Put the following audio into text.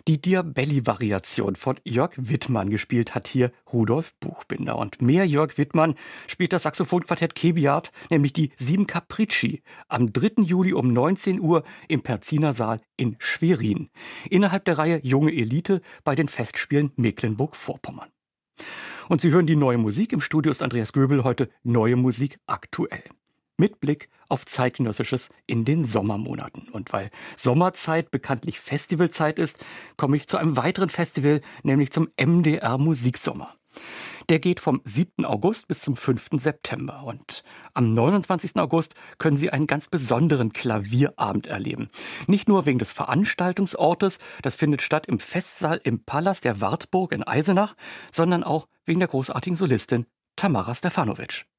Die Diabelli-Variation von Jörg Wittmann gespielt hat hier Rudolf Buchbinder. Und mehr Jörg Wittmann spielt das Saxophonquartett Kebiart, nämlich die 7 Capricci, am 3. Juli um 19 Uhr im Perziner Saal in Schwerin. Innerhalb der Reihe Junge Elite bei den Festspielen Mecklenburg-Vorpommern. Und Sie hören die neue Musik. Im Studio ist Andreas Göbel, heute Neue Musik aktuell. Mit Blick auf Zeitgenössisches in den Sommermonaten. Und weil Sommerzeit bekanntlich Festivalzeit ist, komme ich zu einem weiteren Festival, nämlich zum MDR Musiksommer. Der geht vom 7. August bis zum 5. September. Und am 29. August können Sie einen ganz besonderen Klavierabend erleben. Nicht nur wegen des Veranstaltungsortes, das findet statt im Festsaal im Palast der Wartburg in Eisenach, sondern auch wegen der großartigen Solistin Tamara Stefanovic.